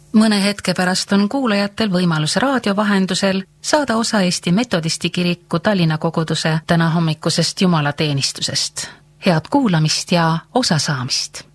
Mõne hetke pärast on kuulajatel võimalus raadio vahendusel saada osa Eesti Metodisti kiriku Tallinna koguduse tänahommikusest jumalateenistusest. Head kuulamist ja osasaamist!